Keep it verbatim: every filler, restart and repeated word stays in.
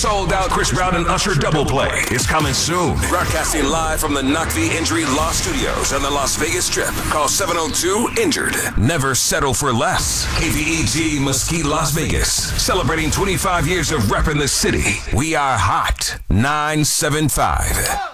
sold-out Chris Brown and Usher double play is coming soon. Broadcasting live from the Knock V Injury Law Studios on the Las Vegas Strip. Call seven oh two injured. Never settle for less. K V E G Mesquite, Las Vegas. Celebrating twenty-five years of rep in the city. We are hot. nine seven five.